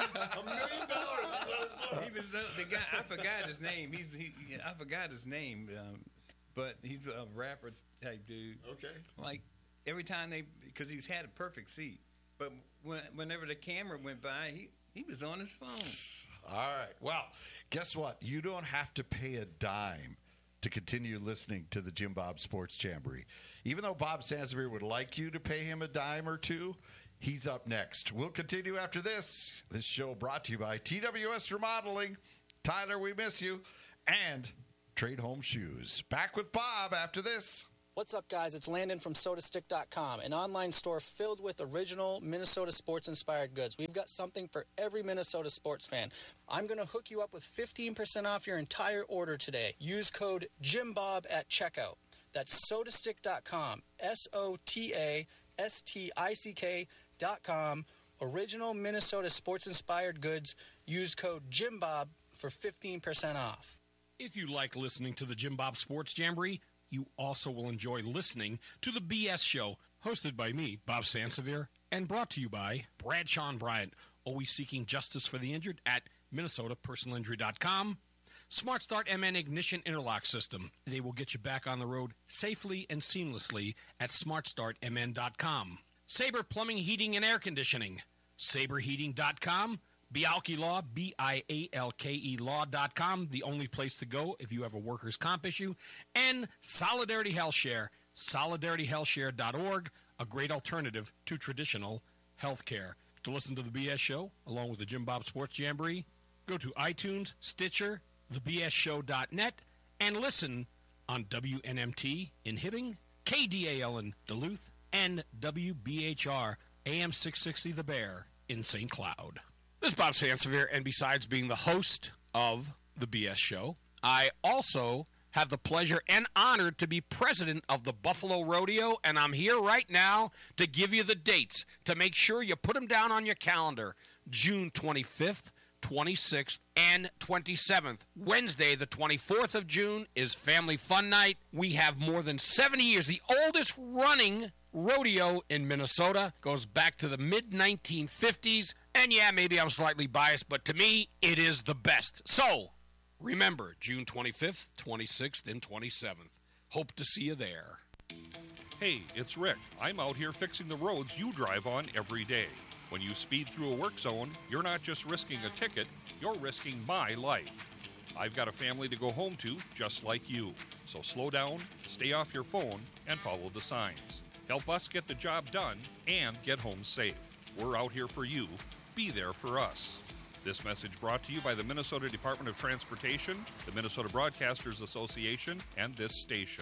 A million dollars. He was uh, the guy. I forgot his name. He's he. I forgot his name, um, but he's a rapper type dude. Okay. Like every time they, because he's had a perfect seat, but when, whenever the camera went by, he he was on his phone. All right. Well, guess what? You don't have to pay a dime to continue listening to the Jim Bob Sports Jamboree. Even though Bob Sansevier would like you to pay him a dime or two, he's up next. We'll continue after this. This show brought to you by T W S Remodeling, Tyler, we miss you, and Trade Home Shoes. Back with Bob after this. What's up, guys? It's Landon from Soda Stick dot com, an online store filled with original Minnesota sports-inspired goods. We've got something for every Minnesota sports fan. I'm going to hook you up with fifteen percent off your entire order today. Use code JimBob at checkout. That's Soda Stick dot com, S O T A S T I C K dot com. Original Minnesota sports-inspired goods. Use code JimBob for fifteen percent off. If you like listening to the Jim Bob Sports Jamboree, you also will enjoy listening to the B S Show, hosted by me, Bob Sansevier, and brought to you by Bradshaw and Bryant, always seeking justice for the injured at Minnesota Personal Injury dot com. Smart Start M N Ignition Interlock System. They will get you back on the road safely and seamlessly at Smart Start M N dot com. Sabre Plumbing, Heating, and Air Conditioning. Sabre Heating dot com. Bialke Law, B I A L K E Law dot com, the only place to go if you have a workers' comp issue. And Solidarity Health Share, solidarity health share dot org, a great alternative to traditional health care. To listen to the B S Show, along with the Jim Bob Sports Jamboree, go to iTunes, Stitcher, the b s show dot net, and listen on W N M T in Hibbing, K D A L in Duluth, and W B H R A M six sixty The Bear in Saint Cloud. This is Bob Sansevier, and besides being the host of the B S Show, I also have the pleasure and honor to be president of the Buffalo Rodeo, and I'm here right now to give you the dates to make sure you put them down on your calendar. June twenty-fifth, twenty-sixth, and twenty-seventh. Wednesday, the twenty-fourth of June, is Family Fun Night. We have more than seventy years, the oldest running rodeo in Minnesota. Goes back to the mid nineteen fifties. And yeah, maybe I'm slightly biased, but to me, it is the best. So, remember, June twenty-fifth, twenty-sixth, and twenty-seventh. Hope to see you there. Hey, it's Rick. I'm out here fixing the roads you drive on every day. When you speed through a work zone, you're not just risking a ticket, you're risking my life. I've got a family to go home to, just like you. So slow down, stay off your phone, and follow the signs. Help us get the job done and get home safe. We're out here for you. Be there for us. This message brought to you by the Minnesota Department of Transportation, the Minnesota Broadcasters Association, and this station.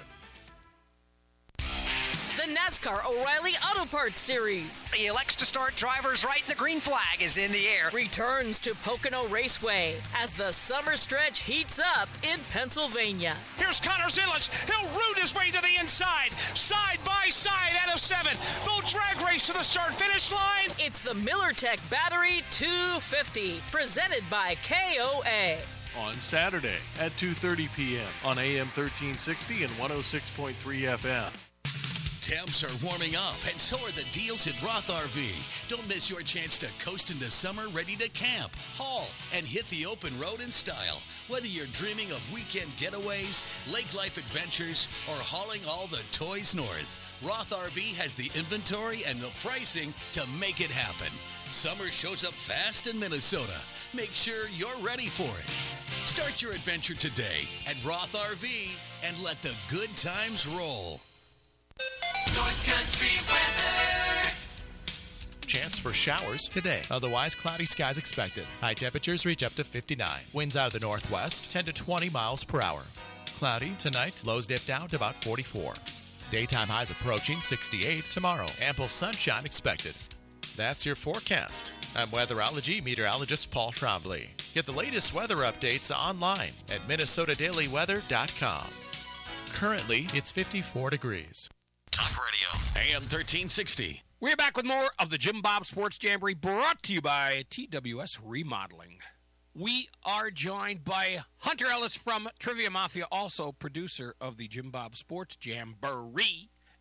The NASCAR O'Reilly Auto Parts Series. The elects to start drivers right, and the green flag is in the air. Returns to Pocono Raceway as the summer stretch heats up in Pennsylvania. Here's Connor Zillage. He'll root his way to the inside. Side by side out of seven. They'll drag race to the start-finish line. It's the MillerTech Battery two fifty, presented by K O A. On Saturday at two thirty p.m. on A M thirteen sixty and one oh six point three F M. Temps are warming up, and so are the deals at Roth R V. Don't miss your chance to coast into summer ready to camp, haul, and hit the open road in style. Whether you're dreaming of weekend getaways, lake life adventures, or hauling all the toys north, Roth R V has the inventory and the pricing to make it happen. Summer shows up fast in Minnesota. Make sure you're ready for it. Start your adventure today at Roth R V and let the good times roll. North Country weather. Chance for showers today. Otherwise, cloudy skies expected. High temperatures reach up to fifty-nine. Winds out of the northwest, ten to twenty miles per hour. Cloudy tonight. Lows dip down to about forty-four. Daytime highs approaching sixty-eight tomorrow. Ample sunshine expected. That's your forecast. I'm weatherology meteorologist Paul Trombley. Get the latest weather updates online at minnesota daily weather dot com. Currently, it's fifty-four degrees. Talk Radio, A M thirteen sixty. We're back with more of the Jim Bob Sports Jamboree, brought to you by T W S Remodeling. We are joined by Hunter Ellis from Trivia Mafia, also producer of the Jim Bob Sports Jamboree.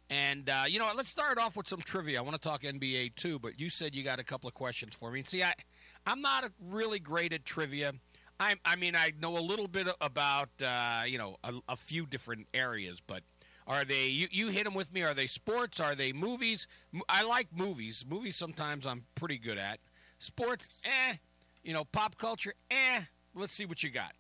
And, uh, you know what, let's start off with some trivia. I want to talk N B A too, but you said you got a couple of questions for me. See, I, I'm not really great at trivia. I, I mean, I know a little bit about, uh, you know, a, a few different areas, but are they, you, you hit them with me, are they sports, are they movies? I like movies. Movies sometimes I'm pretty good at. Sports, eh. You know, pop culture, eh. Let's see what you got.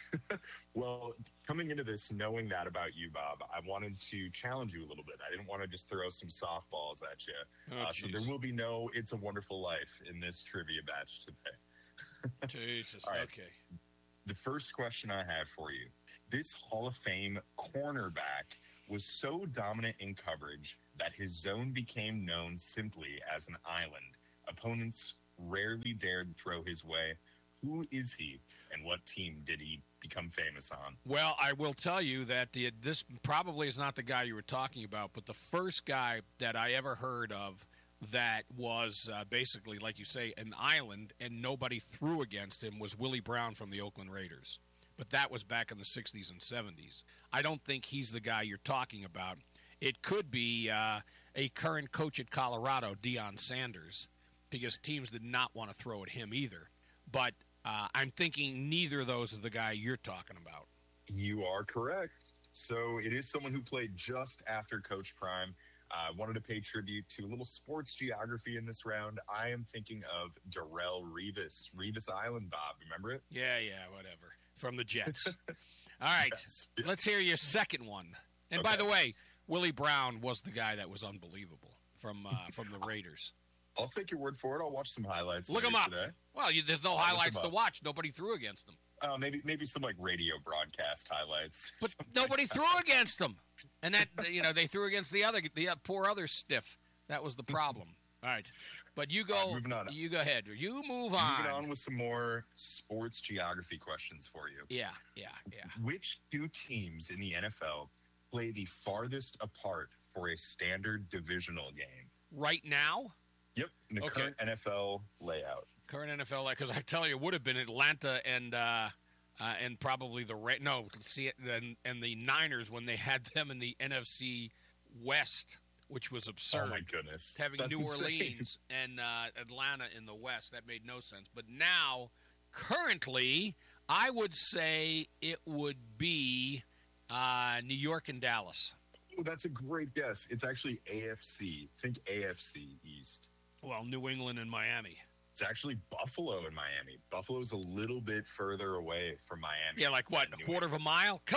Well, coming into this, knowing that about you, Bob, I wanted to challenge you a little bit. I didn't want to just throw some softballs at you. Oh, uh, so there will be no It's a Wonderful Life in this trivia batch today. Jesus, All right. okay. The first question I have for you. This Hall of Fame cornerback was so dominant in coverage that his zone became known simply as an island. Opponents rarely dared throw his way. Who is he, and what team did he become famous on? Well, I will tell you that the, this probably is not the guy you were talking about, but the first guy that I ever heard of that was uh, basically, like you say, an island and nobody threw against him was Willie Brown from the Oakland Raiders. But that was back in the sixties and seventies. I don't think he's the guy you're talking about. It could be uh, a current coach at Colorado, Deion Sanders, because teams did not want to throw at him either. But uh, I'm thinking neither of those is the guy you're talking about. You are correct. So it is someone who played just after Coach Prime. I uh, wanted to pay tribute to a little sports geography in this round. I am thinking of Darrelle Revis, Revis Island, Bob. Remember it? Yeah, yeah, whatever. From the Jets. All right, yes. Let's hear your second one. And okay. By the way, Willie Brown was the guy that was unbelievable from uh, from the Raiders. I'll take your word for it. I'll watch some highlights. Look him up. Today. Well, you, there's no I'll highlights to watch. Nobody threw against them. Uh, maybe maybe some like radio broadcast highlights. But nobody threw against them, and that you know they threw against the other the uh, poor other stiff. That was the problem. All right, but you go. Right, moving on. You go ahead. You move on. Moving on with some more sports geography questions for you. Yeah, yeah, yeah. Which two teams in the N F L play the farthest apart for a standard divisional game? Right now? Yep, in the okay. current N F L layout. Current N F L, because I tell you, it would have been Atlanta and uh, uh, and probably the Ra- no, see it and, and the Niners when they had them in the N F C West, which was absurd. Oh my goodness, having That's New insane. Orleans and uh, Atlanta in the West, that made no sense. But now, currently, I would say it would be uh, New York and Dallas. Oh, that's a great guess. It's actually A F C. Think A F C East. Well, New England and Miami. It's actually Buffalo and Miami. Buffalo's a little bit further away from Miami. Yeah, like what, a quarter of a mile? Come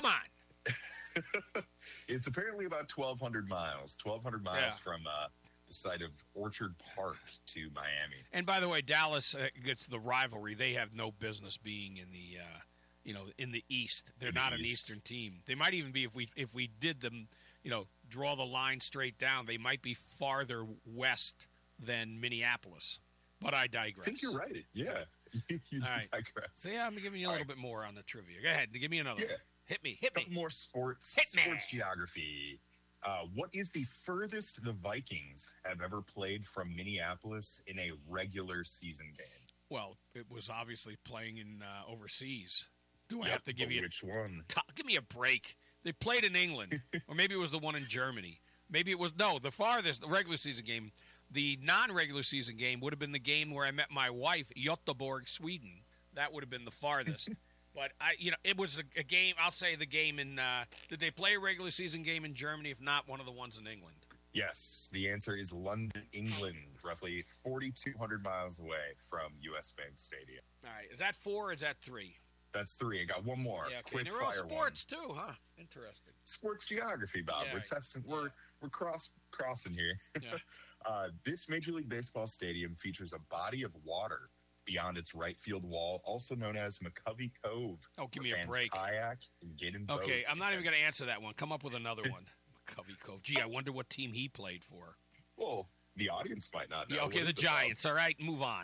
on. It's apparently about twelve hundred miles. twelve hundred miles yeah. from uh, the site of Orchard Park to Miami. And by the way, Dallas uh, gets the rivalry. They have no business being in the, uh, you know, in the East. They're in not the an East. Eastern team. They might even be if we if we did them, you know, draw the line straight down. They might be farther west than Minneapolis. But I digress. I think you're right. Yeah, you, you do right. digress. So yeah, I'm giving you a All little right. bit more on the trivia. Go ahead, give me another. Yeah. One. Hit me, hit me. Couple more sports. Hit me. Sports geography. Uh, what is the furthest the Vikings have ever played from Minneapolis in a regular season game? Well, it was obviously playing in uh, overseas. Do I yep, have to give you which one? T- give me a break. They played in England, or maybe it was the one in Germany. Maybe it was no, the farthest, the regular season game. The non-regular season game would have been the game where I met my wife, Göteborg, Sweden. That would have been the farthest. But I, you know, it was a, a game. I'll say the game in. Uh, did they play a regular season game in Germany? If not, one of the ones in England. Yes, the answer is London, England, roughly forty-two hundred miles away from U S Bank Stadium. All right, is that four or is that three? That's three. I got one more. Yeah, okay. Quick They're all fire sports one. too, huh? Interesting. Sports geography, Bob. Yeah, we're testing. yeah. We're we're cross crossing here. Yeah. uh, this Major League Baseball stadium features a body of water beyond its right field wall, also known as McCovey Cove. Oh, give where me a fans break. Kayak and get in boats. Okay, I'm not even going to answer that one. Come up with another one. McCovey Cove. Gee, I wonder what team he played for. Well, the audience might not know. Yeah, okay, What the is it, Giants. All right, move on.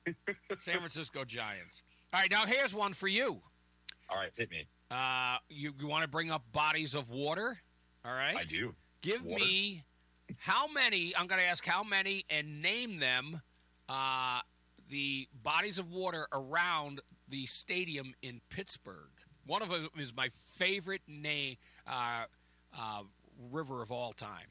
San Francisco Giants. All right, now here's one for you. All right, hit me. Uh, you you want to bring up bodies of water? All right. I do. Give Water. me how many. I'm going to ask how many and name them. Uh, the bodies of water around the stadium in Pittsburgh. One of them is my favorite name uh, uh, river of all time.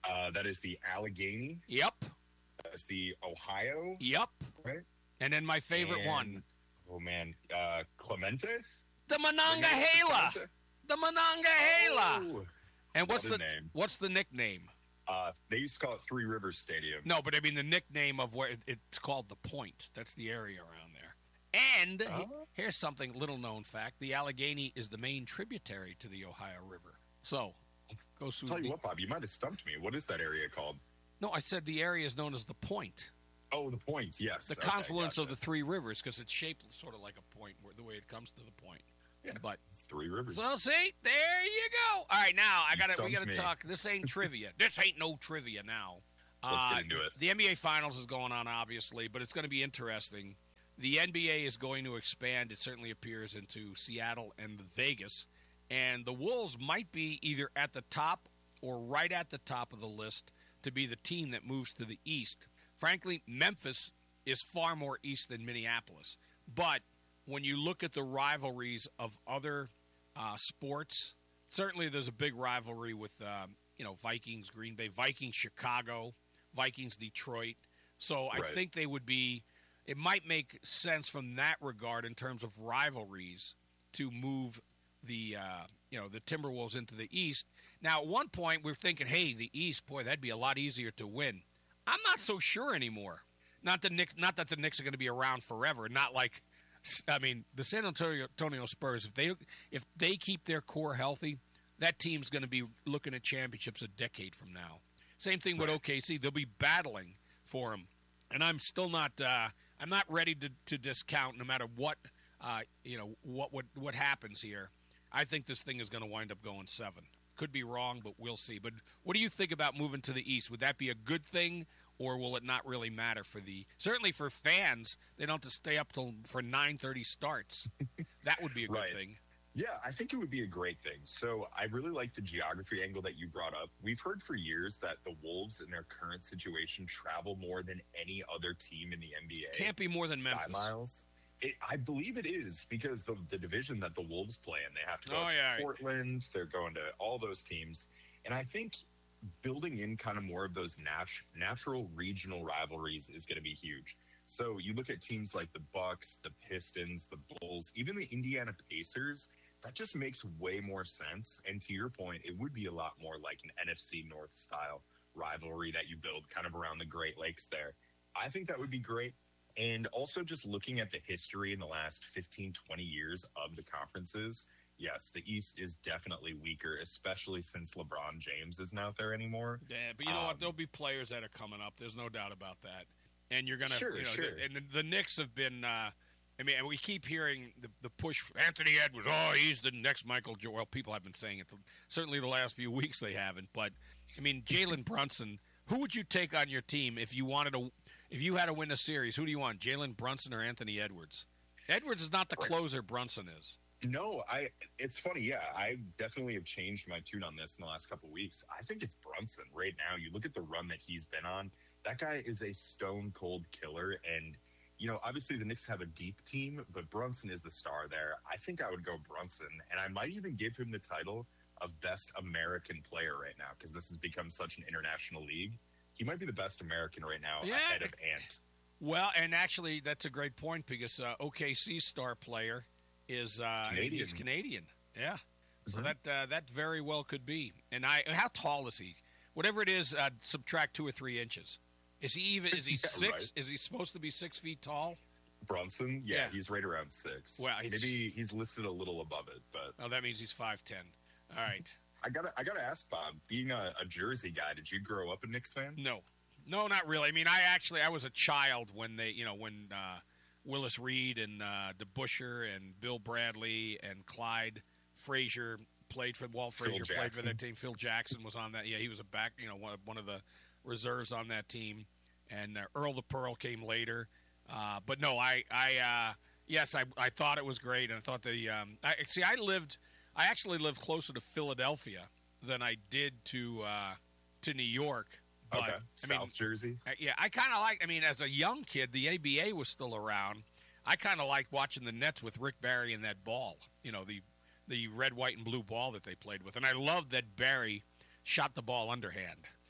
Uh, that is the Allegheny. Yep. That's the Ohio. Yep. Right. And then my favorite And- one, Oh man, uh, Clemente. the Monongahela. Clemente? The Monongahela. Oh, And what's what a the name. what's the nickname? Uh, they used to call it Three Rivers Stadium. No, but I mean the nickname of where it's called the Point. That's the area around there. And he- Oh. here's something little known fact: the Allegheny is the main tributary to the Ohio River. So, go through. Tell you the- what, Bob, you might have stumped me. What is that area called? No, I said the area is known as the Point. Oh, the Point. Yes, The Okay, confluence of gotcha. the three rivers, because it's shaped sort of like a point, where the way it comes to the point. Yeah. But Three Rivers. so see, there you go. All right, now I You got to we stumped got to me. talk. This ain't trivia. This ain't no trivia now. Let's Uh, get into it. The N B A Finals is going on, obviously, but it's going to be interesting. The N B A is going to expand. It certainly appears into Seattle and Vegas, and the Wolves might be either at the top or right at the top of the list to be the team that moves to the East. Frankly, Memphis is far more East than Minneapolis, but when you look at the rivalries of other uh, sports, certainly there's a big rivalry with um, you know Vikings, Green Bay, Vikings, Chicago, Vikings, Detroit. So I Right. think they would be. It might make sense from that regard in terms of rivalries to move the uh, you know the Timberwolves into the East. Now, at one point, we we're thinking, hey, the East, boy, that'd be a lot easier to win. I'm not so sure anymore. Not the Knicks. Not that the Knicks are going to be around forever. Not like, I mean, the San Antonio, Antonio Spurs. If they if they keep their core healthy, that team's going to be looking at championships a decade from now. Same thing with O K C. They'll be battling for them, and I'm still not. Uh, I'm not ready to, to discount, no matter what uh, you know what what what happens here. I think this thing is going to wind up going seven. Could be wrong, but we'll see. But what do you think about moving to the East? Would that be a good thing, or will it not really matter for the? Certainly for fans, they don't have to stay up till for nine thirty starts. That would be a good Right. thing. Yeah, I think it would be a great thing. So I really like the geography angle that you brought up. We've heard for years that the Wolves in their current situation travel more than any other team in the N B A. Can't be more than Sky Memphis. Miles. It, I believe it is because the the division that the Wolves play in, they have to go Oh, up to yeah. Portland. They're going to all those teams, and I think building in kind of more of those nat- natural regional rivalries is going to be huge. So you look at teams like the Bucks, the Pistons, the Bulls, even the Indiana Pacers. That just makes way more sense. And to your point, it would be a lot more like an N F C North style rivalry that you build kind of around the Great Lakes there. I think that would be great. And also just looking at the history in the last fifteen, twenty years of the conferences, yes, the East is definitely weaker, especially since LeBron James isn't out there anymore. Yeah, but you know Um, what? There'll be players that are coming up. There's no doubt about that. And you're gonna, Sure, you know, sure. the- and the, the Knicks have been. Uh, I mean, we keep hearing the, the push for Anthony Edwards. Oh, he's the next Michael Jordan. Well, people have been saying it. Certainly, the last few weeks they haven't. But I mean, Jalen Brunson. Who would you take on your team if you wanted to? If you had to win a series, who do you want? Jalen Brunson or Anthony Edwards? Edwards is not the closer Brunson is. No, I. It's funny. Yeah, I definitely have changed my tune on this in the last couple of weeks. I think it's Brunson right now. You look at the run that he's been on. That guy is a stone cold killer, and you know, obviously the Knicks have a deep team, but Brunson is the star there. I think I would go Brunson, and I might even give him the title of best American player right now because this has become such an international league. He might be the best American right now, Yeah. ahead of Ant. Well, and actually, that's a great point because uh, O K C's star player is uh, Canadian. Is Canadian. Yeah, so Mhm. that uh, that very well could be. And I, how tall is he? Whatever it is, uh, subtract two or three inches. Is he even? Is he Yeah, six? right. Is he supposed to be six feet tall? Brunson, yeah, Yeah. he's right around six. Well, he's- maybe he's listed a little above it, but Oh, that means he's five ten. All right. I gotta, I gotta ask Bob. Being a, a Jersey guy, did you grow up a Knicks fan? No, no, not really. I mean, I actually I was a child when they, you know, when uh, Willis Reed and uh, DeBusschere and Bill Bradley and Clyde Frazier played for Walt Phil Frazier played for Jackson. that team. Phil Jackson was on that. Yeah, he was a back, you know, one of, one of the reserves on that team. And uh, Earl the Pearl came later. Uh, but no, I, I, uh, yes, I, I thought it was great, and I thought the, um, I see, I lived, I actually lived closer to Philadelphia than I did to, uh, to New York. But, Okay, I South mean, Jersey. uh, yeah, I kind of like. I mean, as a young kid, the A B A was still around. I kind of liked watching the Nets with Rick Barry and that ball. You know, the the red, white, and blue ball that they played with, and I loved that Barry shot the ball underhand.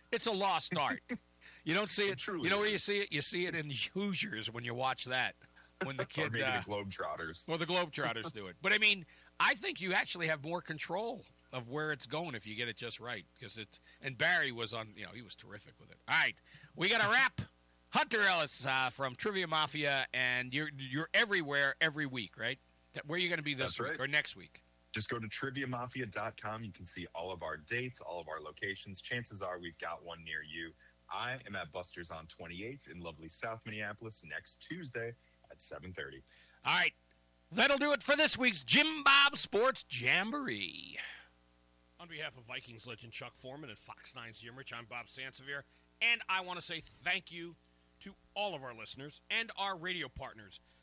It's a lost art. You don't see it. truly You know where you is. see it? You see it in Hoosiers when you watch that. When the Or kid, maybe uh, the Globetrotters. or the Globetrotters do it. But I mean, I think you actually have more control of where it's going if you get it just right. Because it's and Barry was on. You know, he was terrific with it. All right, we got a wrap. Hunter Ellis uh, from Trivia Mafia, and you're you're everywhere every week, right? Where are you going to be this That's week right. or next week? Just go to trivia mafia dot com. You can see all of our dates, all of our locations. Chances are we've got one near you. I am at Buster's on twenty-eighth in lovely South Minneapolis next Tuesday at seven thirty. All right, that'll do it for this week's Jim Bob Sports Jamboree. On behalf of Vikings legend Chuck Foreman and Fox nine's Jim Rich, I'm Bob Sansevier, and I want to say thank you to all of our listeners and our radio partners